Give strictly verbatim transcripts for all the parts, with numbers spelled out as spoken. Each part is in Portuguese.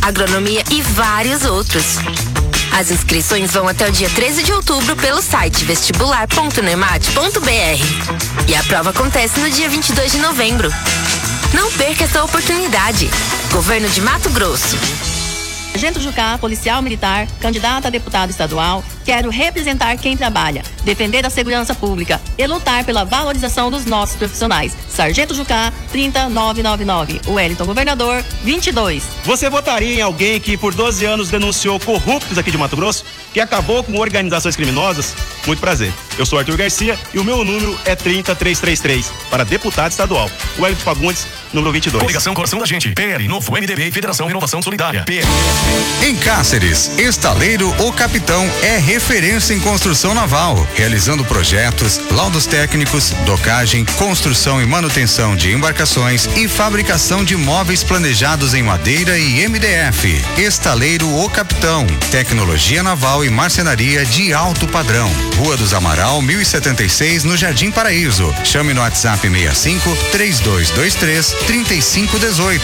agronomia e vários outros. As inscrições vão até o dia treze de outubro pelo site vestibular ponto nemat ponto b r. E a prova acontece no dia vinte e dois de novembro. Não perca essa oportunidade. Governo de Mato Grosso. Sargento Jucá, policial militar, candidato a deputado estadual, quero representar quem trabalha, defender a segurança pública e lutar pela valorização dos nossos profissionais. Sargento Jucá, trinta nove nove nove. Wellington Governador, vinte e dois. Você votaria em alguém que por doze anos denunciou corruptos aqui de Mato Grosso, que acabou com organizações criminosas? Muito prazer. Eu sou Arthur Garcia e o meu número é trinta trezentos e trinta e três para deputado estadual. Wellington Fagundes, número vinte e dois. Coligação Coração da Gente, P L, Novo M D B e Federação Inovação Solidária, P L. Em Cáceres, Estaleiro O Capitão é referência em construção naval, realizando projetos, laudos técnicos, docagem, construção e manutenção de embarcações e fabricação de móveis planejados em madeira e M D F. Estaleiro O Capitão, tecnologia naval e marcenaria de alto padrão. Rua dos Amaral, mil e setenta e seis, no Jardim Paraíso. Chame no WhatsApp sessenta e cinco, três dois dois três, trinta e cinco dezoito.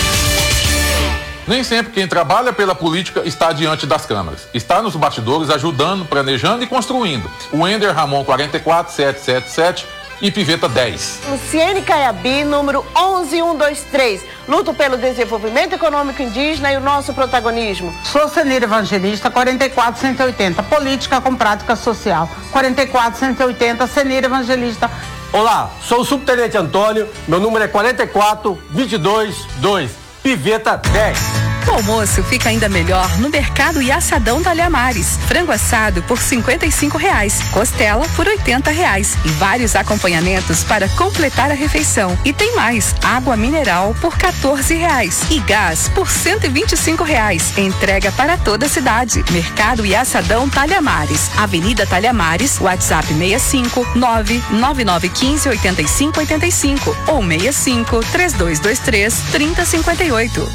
Nem sempre quem trabalha pela política está diante das câmeras. Está nos bastidores ajudando, planejando e construindo. O Ender Ramon quarenta e quatro, setecentos e setenta e sete e Piveta dez. Luciene Caiabi, número onze mil cento e vinte e três. Luto pelo desenvolvimento econômico indígena e o nosso protagonismo. Sou Senira Evangelista, quarenta e quatro, cento e oitenta. Política com prática social. quarenta e quatro, cento e oitenta. Senira Evangelista. Olá, sou o Subtenente Antônio. Meu número é quarenta e quatro, vinte e dois, dois. Piveta dez. O almoço fica ainda melhor no Mercado e Assadão Talhamares. Frango assado por cinquenta e cinco reais, costela por oitenta reais e vários acompanhamentos para completar a refeição. E tem mais, água mineral por quatorze reais e gás por cento e vinte e cinco reais. Entrega para toda a cidade. Mercado e Assadão Talhamares, Avenida Talhamares, WhatsApp seis cinco nove nove nove um cinco oito cinco oito cinco ou seis cinco, três dois dois três, trinta cinquenta e oito.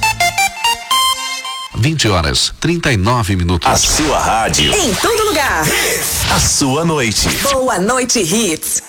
vinte horas, trinta e nove minutos. A sua rádio. Em todo lugar. A sua noite. Boa noite, Hits.